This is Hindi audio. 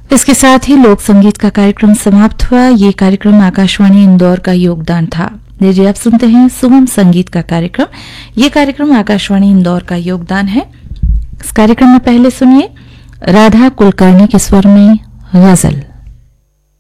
इसके साथ ही लोक संगीत का कार्यक्रम समाप्त हुआ। ये कार्यक्रम आकाशवाणी इंदौर का योगदान था। लीजिए आप सुनते हैं सुगम संगीत का कार्यक्रम। ये कार्यक्रम आकाशवाणी इंदौर का योगदान है। इस कार्यक्रम में पहले सुनिए राधा कुलकर्णी के स्वर में गजल।